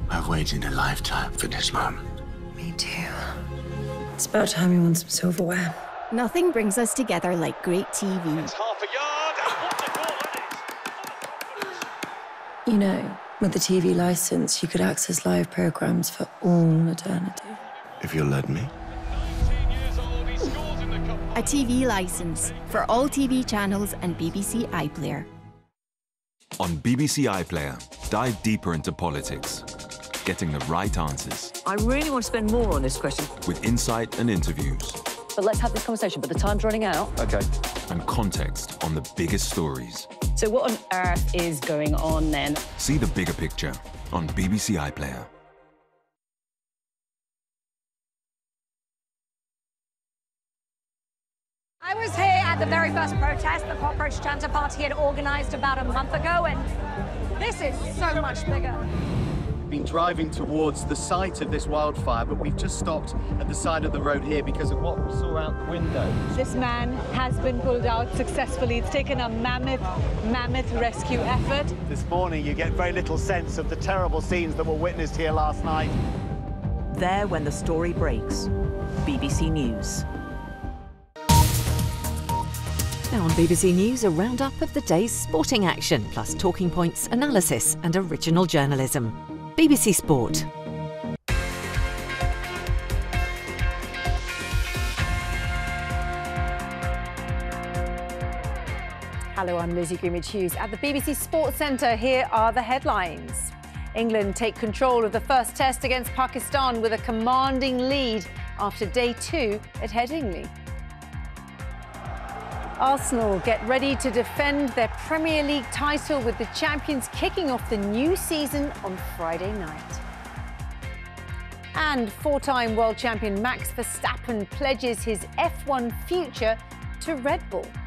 I've waited a lifetime for this moment. Me too. It's about time we won some silverware. Nothing brings us together like great TV. It's half a yard. What a goal that is. You know, with the TV license, you could access live programs for all eternity. If you'll let me. 19 years old, he scores in the cup. A TV license for all TV channels and BBC iPlayer. On BBC iPlayer, dive deeper into politics, getting the right answers. I really want to spend more on this question. With insight and interviews. But let's have this conversation, but the time's running out. Okay. And context on the biggest stories. So what on earth is going on then? See the bigger picture on BBC iPlayer. I was here at the very first protest the Cockroach Chanter Party had organised about a month ago, and this is so much bigger. Been driving towards the site of this wildfire, but we've just stopped at the side of the road here because of what we saw out the window. This man has been pulled out successfully. It's taken a mammoth rescue effort. This morning you get very little sense of the terrible scenes that were witnessed here last night. There when the story breaks. BBC News. Now on BBC News, a roundup of the day's sporting action, plus talking points, analysis and original journalism. BBC Sport. Hello, I'm Lizzie Greenwich-Hughes at the BBC Sports Centre. Here are the headlines. England take control of the first test against Pakistan with a commanding lead after day 2 at Headingley. Arsenal get ready to defend their Premier League title with the champions kicking off the new season on Friday night. And four-time world champion Max Verstappen pledges his F1 future to Red Bull.